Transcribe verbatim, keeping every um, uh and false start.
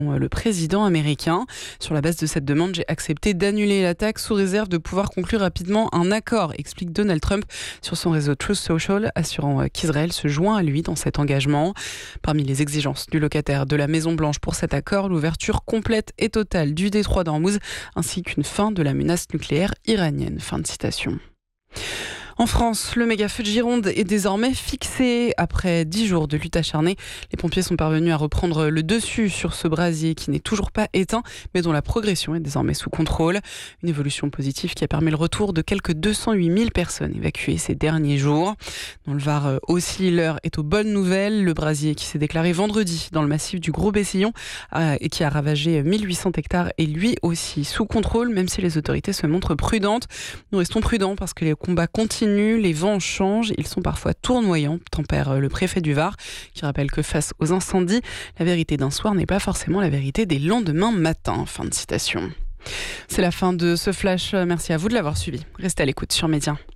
Le président américain. Sur la base de cette demande, j'ai accepté d'annuler l'attaque sous réserve de pouvoir conclure rapidement un accord, explique Donald Trump sur son réseau Truth Social, assurant qu'Israël se joint à lui dans cet engagement. Parmi les exigences du locataire de la Maison-Blanche pour cet accord, l'ouverture complète et totale du détroit d'Ormuz, ainsi qu'une fin de la menace nucléaire iranienne. Fin de citation. En France, le méga-feu de Gironde est désormais fixé. Après dix jours de lutte acharnée, les pompiers sont parvenus à reprendre le dessus sur ce brasier qui n'est toujours pas éteint, mais dont la progression est désormais sous contrôle. Une évolution positive qui a permis le retour de quelques deux cent huit mille personnes évacuées ces derniers jours. Dans le Var aussi, l'heure est aux bonnes nouvelles. Le brasier qui s'est déclaré vendredi dans le massif du Gros-Bessillon et qui a ravagé mille huit cents hectares est lui aussi sous contrôle, même si les autorités se montrent prudentes. Nous restons prudents parce que les combats continuent. Les vents changent, ils sont parfois tournoyants, tempère le préfet du Var, qui rappelle que face aux incendies, la vérité d'un soir n'est pas forcément la vérité des lendemains matins. Fin de citation. C'est la fin de ce flash. Merci à vous de l'avoir suivi. Restez à l'écoute sur Média.